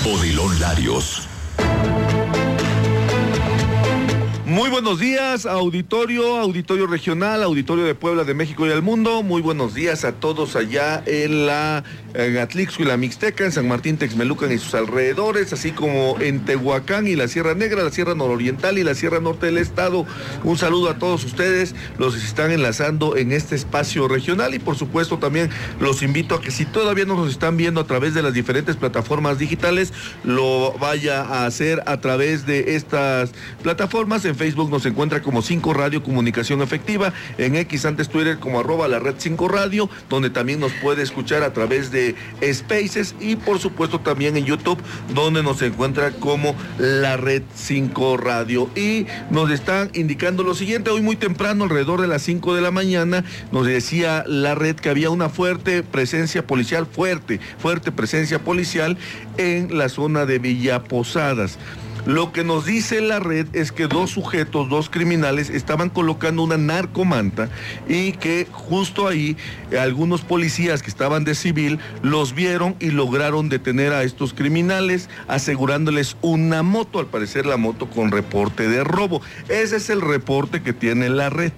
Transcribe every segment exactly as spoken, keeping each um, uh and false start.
Odilon Larios. Muy buenos días, auditorio, auditorio regional, auditorio de Puebla, de México y del mundo. Muy buenos días a todos allá en la en Atlixco y la Mixteca, en San Martín Texmelucan y sus alrededores, así como en Tehuacán y la Sierra Negra, la Sierra Nororiental y la Sierra Norte del estado. Un saludo a todos ustedes, los que se están enlazando en este espacio regional, y por supuesto también los invito a que si todavía no nos están viendo a través de las diferentes plataformas digitales, lo vaya a hacer a través de estas plataformas. En Facebook nos encuentra como cinco Radio Comunicación Efectiva, en X, antes Twitter, como arroba la red cinco Radio, donde también nos puede escuchar a través de Spaces, y por supuesto también en YouTube, donde nos encuentra como la red cinco Radio. Y nos están indicando lo siguiente: hoy muy temprano, alrededor de las cinco de la mañana, nos decía la red que había una fuerte presencia policial, fuerte, fuerte presencia policial en la zona de Villa Posadas. Lo que nos dice la red es que dos sujetos, dos criminales, estaban colocando una narcomanta, y que justo ahí algunos policías que estaban de civil los vieron y lograron detener a estos criminales, asegurándoles una moto, al parecer la moto con reporte de robo. Ese es el reporte que tiene la red.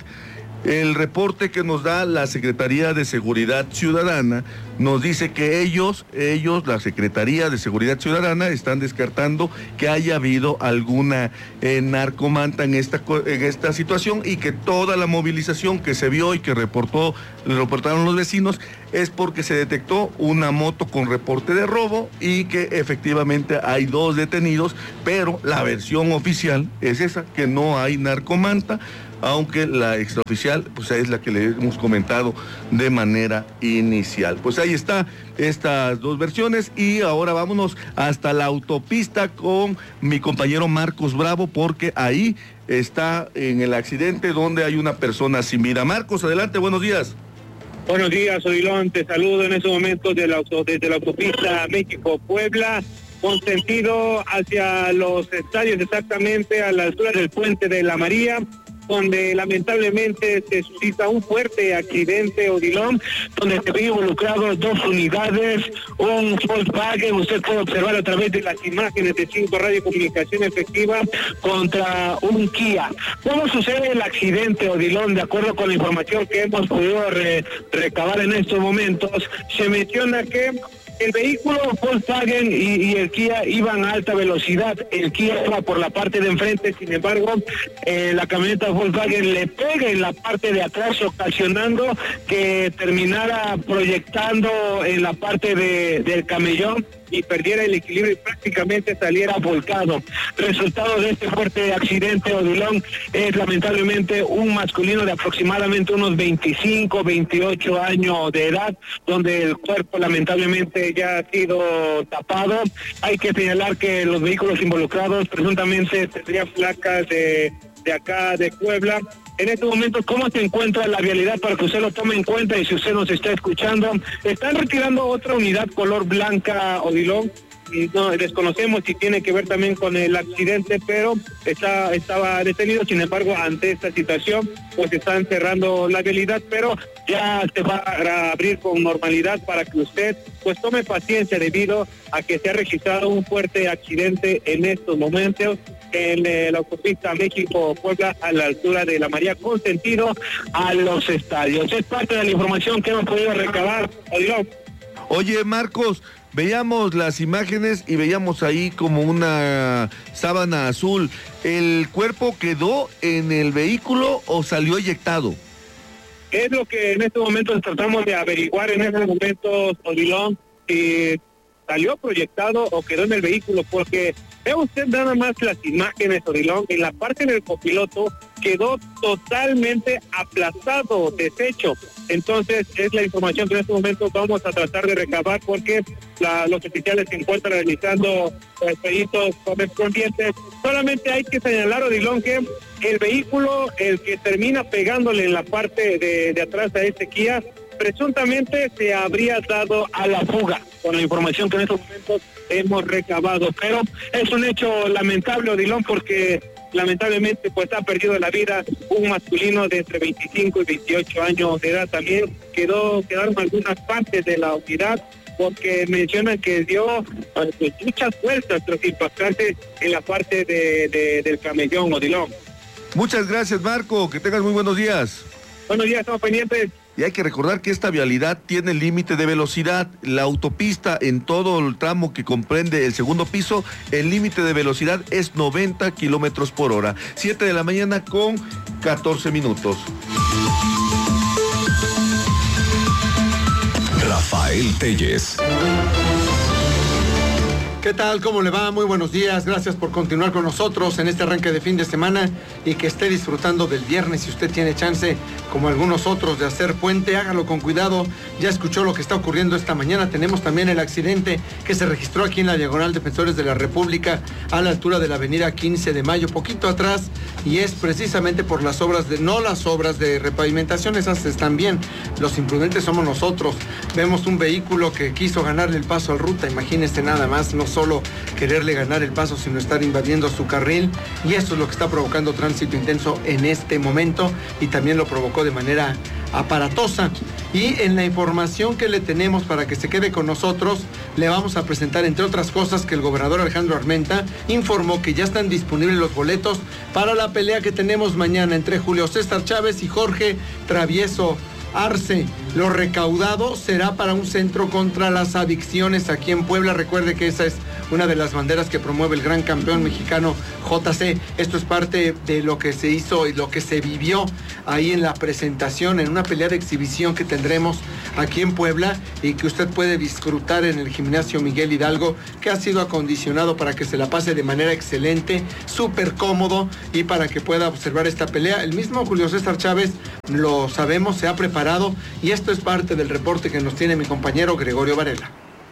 El reporte que nos da la Secretaría de Seguridad Ciudadana nos dice que ellos, ellos, la Secretaría de Seguridad Ciudadana, están descartando que haya habido alguna eh, narcomanta en esta, en esta situación, y que toda la movilización que se vio y que reportó, reportaron los vecinos, es porque se detectó una moto con reporte de robo y que efectivamente hay dos detenidos, pero la versión oficial es esa, que no hay narcomanta, aunque la extraoficial pues es la que le hemos comentado de manera inicial. Pues ahí está, estas dos versiones, y ahora vámonos hasta la autopista con mi compañero Marcos Bravo, porque ahí está en el accidente donde hay una persona sin vida. Marcos, adelante, buenos días. Buenos días, Odilon, te saludo en estos momentos de la auto, desde la autopista México-Puebla, con sentido hacia los estadios, exactamente a la altura del Puente de la María, donde lamentablemente se suscita un fuerte accidente, Odilon, donde se ven involucrados dos unidades, un Volkswagen, usted puede observar a través de las imágenes de cinco Radio Comunicación Efectiva, contra un Kia. ¿Cómo sucede el accidente, Odilon? De acuerdo con la información que hemos podido re recabar en estos momentos, se menciona que el vehículo Volkswagen y, y el Kia iban a alta velocidad. El Kia iba por la parte de enfrente, sin embargo, eh, la camioneta Volkswagen le pega en la parte de atrás, ocasionando que terminara proyectando en la parte de, del camellón y perdiera el equilibrio y prácticamente saliera volcado. Resultado de este fuerte accidente, Odilon, es lamentablemente un masculino de aproximadamente unos veinticinco, veintiocho años de edad, donde el cuerpo lamentablemente ya ha sido tapado. Hay que señalar que los vehículos involucrados presuntamente tendrían placas de, de acá, de Puebla. En estos momentos, ¿cómo se encuentra la vialidad para que usted lo tome en cuenta? Y si usted nos está escuchando, están retirando otra unidad color blanca, Odilon, y no desconocemos si tiene que ver también con el accidente, pero está estaba detenido. Sin embargo, ante esta situación, pues están cerrando la vialidad, pero ya se va a abrir con normalidad para que usted pues tome paciencia, debido a que se ha registrado un fuerte accidente en estos momentos en eh, la autopista México-Puebla, a la altura de la María, con sentido a los estadios. Es parte de la información que hemos podido recabar. Adiós. Oye, Marcos, veíamos las imágenes y veíamos ahí como una sábana azul. ¿El cuerpo quedó en el vehículo o salió eyectado? Es lo que en estos momentos tratamos de averiguar en estos momentos, Odilon, si salió proyectado o quedó en el vehículo, porque vea usted nada más las imágenes, Odilon, en la parte del copiloto quedó totalmente aplastado, deshecho. Entonces es la información que en estos momentos vamos a tratar de recabar, porque la, los oficiales se encuentran realizando eh, peritos correspondientes. Solamente hay que señalar, Odilon, que el vehículo, el que termina pegándole en la parte de, de atrás a este Kia, presuntamente se habría dado a la fuga, con la información que en estos momentos hemos recabado. Pero es un hecho lamentable, Odilon, porque lamentablemente pues ha perdido la vida un masculino de entre veinticinco y veintiocho años de edad. También quedó quedaron algunas partes de la unidad porque mencionan que dio pues, muchas vueltas tras impactarse en la parte de, de, del camellón, Odilon. Muchas gracias, Marco, que tengas muy buenos días. Buenos días, estamos pendientes. Y hay que recordar que esta vialidad tiene límite de velocidad. La autopista en todo el tramo que comprende el segundo piso, el límite de velocidad es noventa kilómetros por hora. siete de la mañana con catorce minutos. Rafael Telles. ¿Qué tal? ¿Cómo le va? Muy buenos días. Gracias por continuar con nosotros en este arranque de fin de semana y que esté disfrutando del viernes. Si usted tiene chance, como algunos otros, de hacer puente, hágalo con cuidado. Ya escuchó lo que está ocurriendo esta mañana. Tenemos también el accidente que se registró aquí en la Diagonal Defensores de la República a la altura de la avenida quince de mayo, poquito atrás, y es precisamente por las obras de, no las obras de repavimentación, esas están bien. Los imprudentes somos nosotros. Vemos un vehículo que quiso ganarle el paso al ruta, imagínese nada más, no solo quererle ganar el paso, sino estar invadiendo su carril, y eso es lo que está provocando tránsito intenso en este momento, y también lo provocó de manera aparatosa. Y en la información que le tenemos para que se quede con nosotros, le vamos a presentar, entre otras cosas, que el gobernador Alejandro Armenta informó que ya están disponibles los boletos para la pelea que tenemos mañana entre Julio César Chávez y Jorge Travieso Arce. Lo recaudado será para un centro contra las adicciones aquí en Puebla. Recuerde que esa es una de las banderas que promueve el gran campeón mexicano J C. Esto es parte de lo que se hizo y lo que se vivió ahí en la presentación, en una pelea de exhibición que tendremos aquí en Puebla y que usted puede disfrutar en el gimnasio Miguel Hidalgo, que ha sido acondicionado para que se la pase de manera excelente, súper cómodo, y para que pueda observar esta pelea. El mismo Julio César Chávez, lo sabemos, se ha preparado, y esto es parte del reporte que nos tiene mi compañero Gregorio Varela.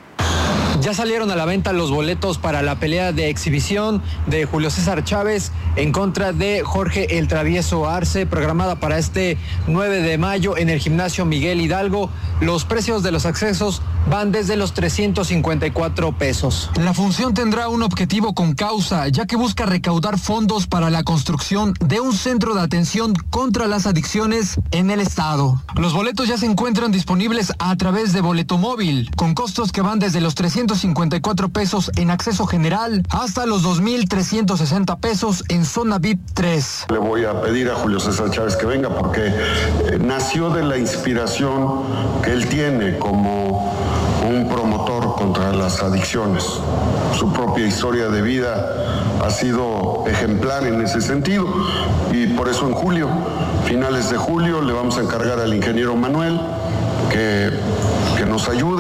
Ya salieron a la venta los boletos para la pelea de exhibición de Julio César Chávez en contra de Jorge el Travieso Arce, programada para este nueve de mayo en el gimnasio Miguel Hidalgo. Los precios de los accesos van desde los trescientos cincuenta y cuatro pesos. La función tendrá un objetivo con causa, ya que busca recaudar fondos para la construcción de un centro de atención contra las adicciones en el estado. Los boletos ya se encuentran disponibles a través de Boleto Móvil, con costos que van desde los trescientos cincuenta y cuatro pesos en acceso general hasta los dos mil trescientos sesenta pesos en zona V I P tres. Le voy a pedir a Julio César Chávez que venga porque eh, nació de la inspiración que él tiene como un promotor contra las adicciones. Su propia historia de vida ha sido ejemplar en ese sentido, y por eso en julio, finales de julio, le vamos a encargar al ingeniero Manuel que, que nos ayude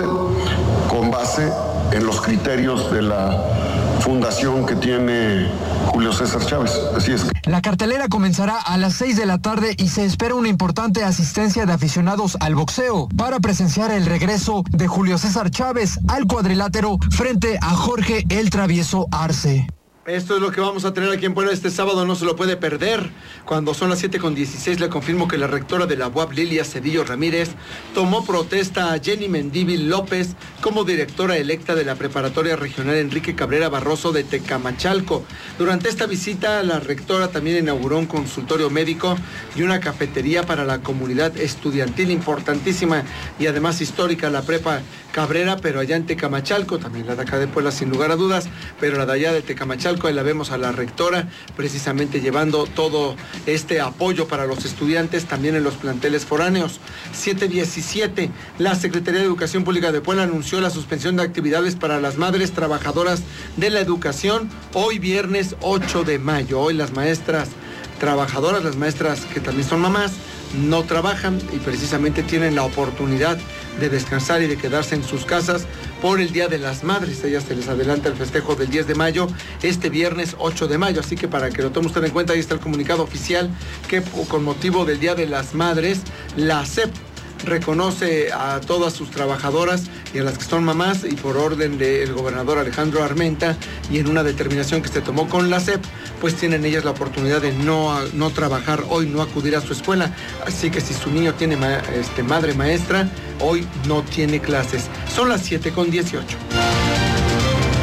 con base en los criterios de la fundación que tiene Julio César Chávez. Así es. La cartelera comenzará a las seis de la tarde y se espera una importante asistencia de aficionados al boxeo para presenciar el regreso de Julio César Chávez al cuadrilátero frente a Jorge el Travieso Arce. Esto es lo que vamos a tener aquí en Puebla este sábado, no se lo puede perder. Cuando son las siete con dieciséis, le confirmo que la rectora de la U A P, Lilia Cedillo Ramírez, tomó protesta a Jenny Mendívil López como directora electa de la Preparatoria Regional Enrique Cabrera Barroso de Tecamachalco. Durante esta visita, la rectora también inauguró un consultorio médico y una cafetería para la comunidad estudiantil, importantísima y además histórica, la Prepa Cabrera, pero allá en Tecamachalco, también la de acá de Puebla sin lugar a dudas, pero la de allá de Tecamachalco. Ahí la vemos a la rectora precisamente llevando todo este apoyo para los estudiantes también en los planteles foráneos. siete diecisiete, la Secretaría de Educación Pública de Puebla anunció la suspensión de actividades para las madres trabajadoras de la educación hoy viernes ocho de mayo. Hoy las maestras trabajadoras, las maestras que también son mamás, no trabajan y precisamente tienen la oportunidad de descansar y de quedarse en sus casas por el Día de las Madres. Ellas se les adelanta el festejo del diez de mayo, este viernes ocho de mayo, así que para que lo tome usted en cuenta, ahí está el comunicado oficial que con motivo del Día de las Madres, la S E P reconoce a todas sus trabajadoras y a las que son mamás, y por orden del gobernador Alejandro Armenta y en una determinación que se tomó con la S E P, pues tienen ellas la oportunidad de no, no trabajar hoy, no acudir a su escuela. Así que si su niño tiene ma, este, madre maestra, hoy no tiene clases. Son las siete con dieciocho.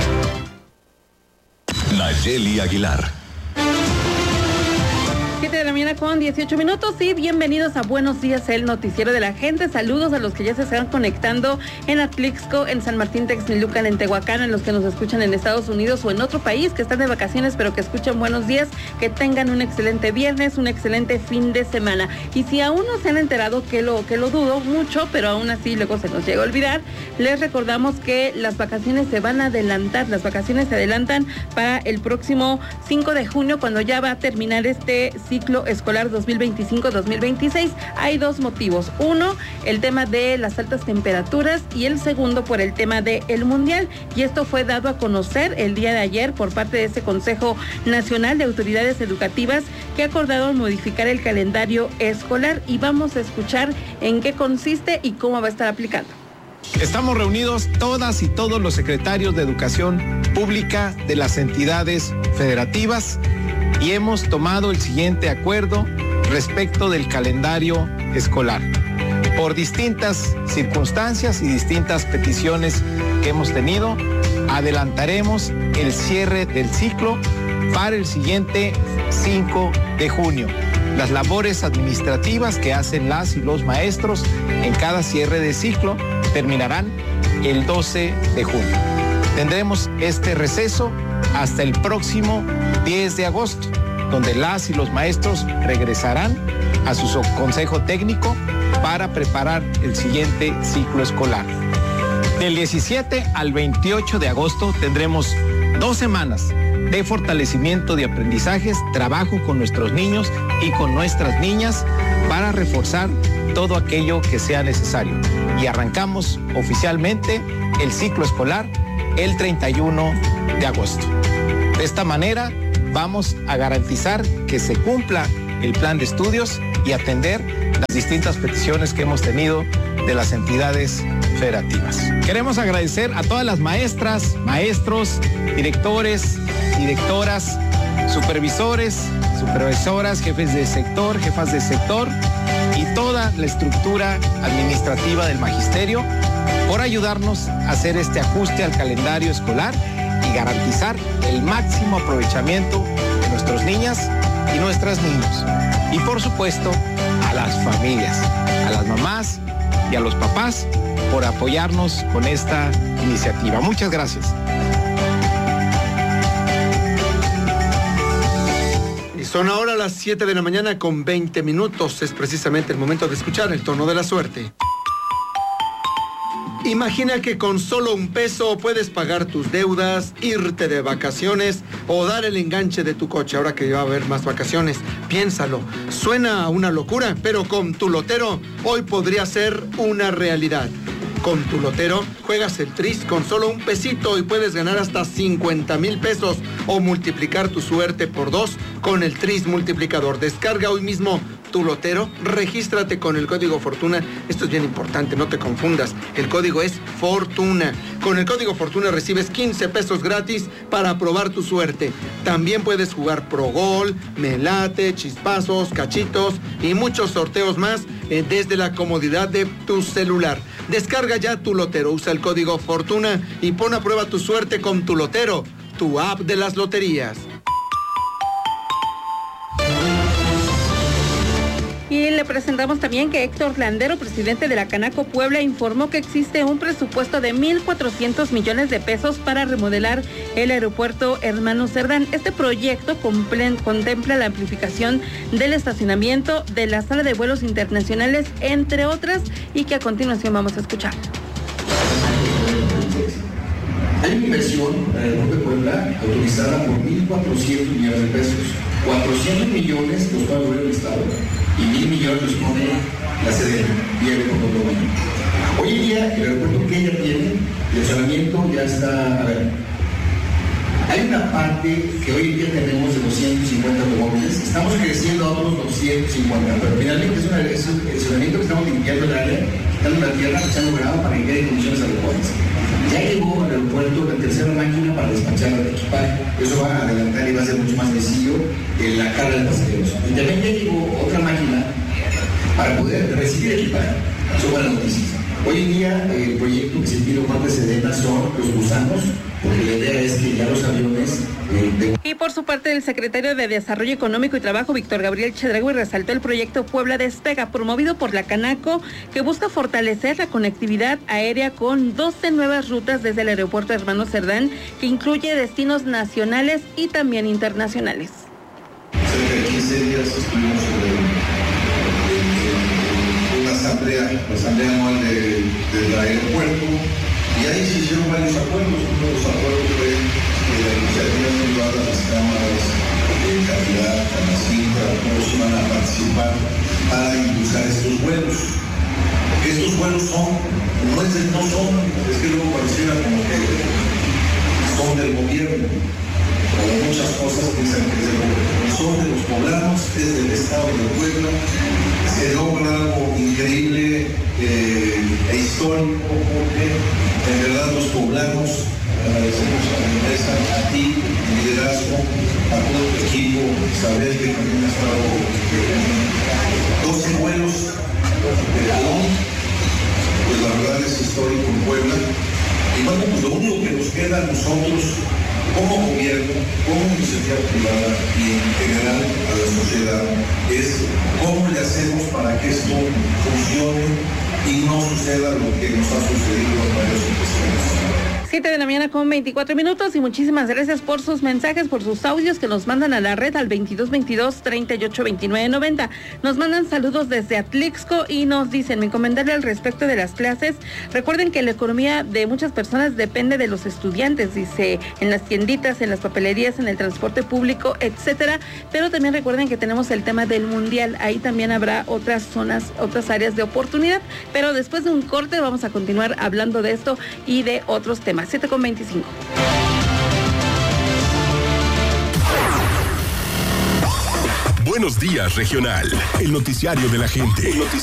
Nayeli Aguilar. siete de la mañana con dieciocho minutos y bienvenidos a Buenos Días, el noticiero de la gente. Saludos a los que ya se están conectando en Atlixco, en San Martín Texmelucan, en Tehuacán, en los que nos escuchan en Estados Unidos o en otro país, que están de vacaciones pero que escuchan Buenos Días. Que tengan un excelente viernes, un excelente fin de semana. Y si aún no se han enterado, que lo, que lo dudo mucho, pero aún así luego se nos llega a olvidar, les recordamos que las vacaciones se van a adelantar. Las vacaciones se adelantan para el próximo cinco de junio, cuando ya va a terminar este ciclo escolar dos mil veinticinco dos mil veintiséis. Hay dos motivos. Uno, el tema de las altas temperaturas, y el segundo por el tema del Mundial. Y esto fue dado a conocer el día de ayer por parte de ese Consejo Nacional de Autoridades Educativas, que acordaron modificar el calendario escolar, y vamos a escuchar en qué consiste y cómo va a estar aplicando. Estamos reunidos todas y todos los secretarios de Educación Pública de las entidades federativas y hemos tomado el siguiente acuerdo respecto del calendario escolar. Por distintas circunstancias y distintas peticiones que hemos tenido, adelantaremos el cierre del ciclo para el siguiente cinco de junio. Las labores administrativas que hacen las y los maestros en cada cierre de ciclo terminarán el doce de junio. Tendremos este receso hasta el próximo diez de agosto, donde las y los maestros regresarán a su consejo técnico para preparar el siguiente ciclo escolar. Del diecisiete al veintiocho de agosto tendremos dos semanas de fortalecimiento de aprendizajes, trabajo con nuestros niños y con nuestras niñas para reforzar todo aquello que sea necesario. Y arrancamos oficialmente el ciclo escolar el treinta y uno de agosto. De esta manera vamos a garantizar que se cumpla el plan de estudios y atender las distintas peticiones que hemos tenido de las entidades federativas. Queremos agradecer a todas las maestras, maestros, directores, directoras, supervisores, supervisoras, jefes de sector, jefas de sector y toda la estructura administrativa del magisterio por ayudarnos a hacer este ajuste al calendario escolar y garantizar el máximo aprovechamiento de nuestras niñas y nuestros niños. Y por supuesto, a las familias, a las mamás y a los papás por apoyarnos con esta iniciativa. Muchas gracias. Y son ahora las siete de la mañana con veinte minutos. Es precisamente el momento de escuchar el tono de la suerte. Imagina que con solo un peso puedes pagar tus deudas, irte de vacaciones o dar el enganche de tu coche ahora que va a haber más vacaciones. Piénsalo, suena a una locura, pero con tu lotero hoy podría ser una realidad. Con tu lotero juegas el tris con solo un pesito y puedes ganar hasta cincuenta mil pesos o multiplicar tu suerte por dos con el tris multiplicador. Descarga hoy mismo tu lotero, regístrate con el código Fortuna. Esto es bien importante, no te confundas. El código es Fortuna. Con el código Fortuna recibes quince pesos gratis para probar tu suerte. También puedes jugar Pro Gol, Melate, Chispazos, Cachitos y muchos sorteos más eh, desde la comodidad de tu celular. Descarga ya tu lotero, usa el código Fortuna y pon a prueba tu suerte con tu lotero, tu app de las loterías. Y le presentamos también que Héctor Landero, presidente de la Canaco Puebla, informó que existe un presupuesto de mil cuatrocientos millones de pesos para remodelar el aeropuerto Hermano Cerdán. Este proyecto complen, contempla la amplificación del estacionamiento, de la sala de vuelos internacionales, entre otras, y que a continuación vamos a escuchar. Hay una inversión en el aeropuerto de Puebla autorizada por mil cuatrocientos millones de pesos. cuatrocientos millones los paga el gobierno del Estado y mil millones los pone la C D N y el gobierno. Hoy en día el aeropuerto que ella tiene, el estacionamiento ya está, a ver, hay una parte que hoy en día tenemos de doscientos cincuenta automóviles, estamos creciendo a otros doscientos cincuenta, pero finalmente es, una, es un estacionamiento que estamos limpiando el área, dando la tierra, que se han logrado para que quede en condiciones adecuadas. Ya llegó al aeropuerto la tercera máquina para despachar el equipaje. Eso va a adelantar y va a ser mucho más sencillo eh, la carga de pasajeros. Y también ya llegó otra máquina para poder recibir equipaje. Son buenas noticias. Hoy en día eh, el proyecto que se tiene por parte de Sedena son los gusanos, por porque la idea es que ya los aviones... Eh, de... Y por su parte, el secretario de Desarrollo Económico y Trabajo, Víctor Gabriel Chedraui, resaltó el proyecto Puebla Despega, promovido por la Canaco, que busca fortalecer la conectividad aérea con doce nuevas rutas desde el aeropuerto Hermano Cerdán, que incluye destinos nacionales y también internacionales. Cerca de quince días estuvimos en, en, en una asamblea, la asamblea anual de, del aeropuerto, y ahí se hicieron varios acuerdos. Uno de los acuerdos fue que la iniciativa privada, las cámaras de calidad, Canacintra, todos iban a participar para impulsar estos vuelos. Estos vuelos son, no, es, no son, es que luego pareciera como que son del gobierno, como muchas cosas piensan que es del gobierno, son de los poblanos, es del estado de Puebla. Se logra algo increíble eh, e histórico, porque en verdad los poblanos agradecemos a la empresa, a ti, el liderazgo, a todo tu equipo, Isabel, que también ha estado eh, doce vuelos de balón, pues la verdad es histórico en Puebla. Y bueno, pues lo único que nos queda a nosotros, como gobierno, como iniciativa privada y en general a la sociedad, es cómo le hacemos para que esto funcione y no suceda lo que nos ha sucedido en varios ocasiones. siete de la mañana con veinticuatro minutos, y muchísimas gracias por sus mensajes, por sus audios que nos mandan a la red al veintidós veintidós treinta y ocho veintinueve noventa. Nos mandan saludos desde Atlixco y nos dicen: mi comentario al respecto de las clases, recuerden que la economía de muchas personas depende de los estudiantes, dice, en las tienditas, en las papelerías, en el transporte público, etcétera, pero también recuerden que tenemos el tema del mundial, ahí también habrá otras zonas, otras áreas de oportunidad, pero después de un corte vamos a continuar hablando de esto y de otros temas. siete con veinticinco. Buenos días, regional. El noticiario de la gente.